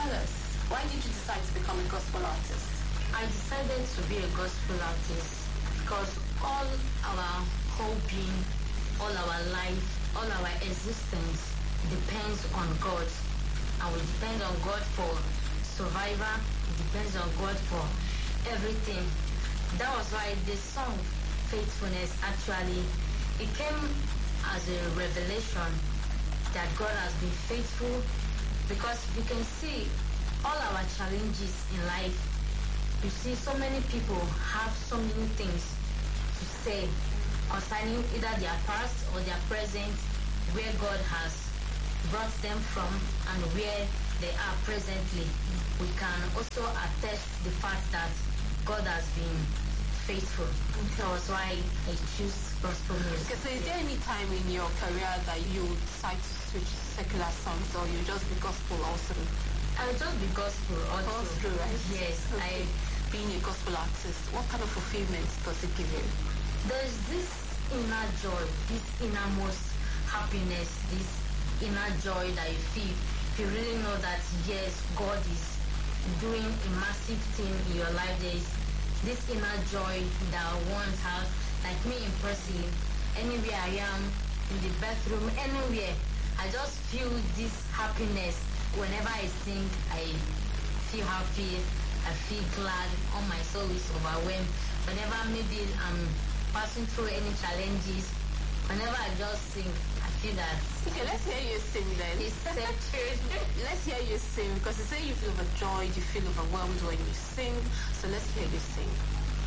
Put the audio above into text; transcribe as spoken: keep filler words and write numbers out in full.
tell us, why did you decide to become a gospel artist? I decided to be a gospel artist because all our whole being, all our life, all our existence depends on God. And we depend on God for survival, it depends on God for everything. That was why this song, Faithfulness, actually, it came as a revelation that God has been faithful, because you can see all our challenges in life. You see so many people have so many things to say concerning either their past or their present, where God has brought them from and where they are presently. We can also attest the fact that God has been faithful. That was why I choose gospel music. Okay, so is there any time in your career that you decide to switch to secular songs, or you just be gospel also? I will just be gospel also. All through, right? Yes. Okay. I being a gospel artist, what kind of fulfillment does it give you? There's this inner joy, this innermost happiness, this inner joy that you feel. You really know that yes, God is doing a massive thing in your life. There's this inner joy that one has, like me in person, anywhere I am, in the bathroom, anywhere, I just feel this happiness. Whenever I sing, I feel happy, I feel glad, all my soul is overwhelmed. Whenever maybe I'm passing through any challenges, whenever I just sing, I feel that. Okay, let's hear you sing then. It's sacred. Let's hear you sing, because you say you feel overjoyed, you feel overwhelmed when you sing. So let's hear you sing.